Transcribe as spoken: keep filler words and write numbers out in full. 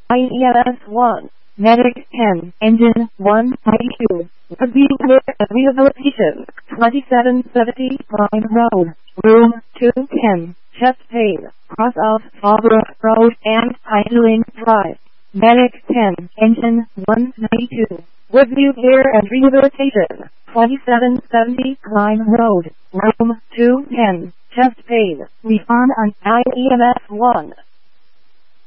I E M S one. Medic ten. Engine one ninety-two. Review Rehabilitation. twenty-seven seventy Prime Road. Room two ten. Chest pain. Cross of Fabra Road and Highland Drive. Medic ten. Engine one ninety-two. Woodview Care and Rehabilitation. twenty-seven seventy Prime Road. Room two ten. Chest pain. Refund on I E M S one.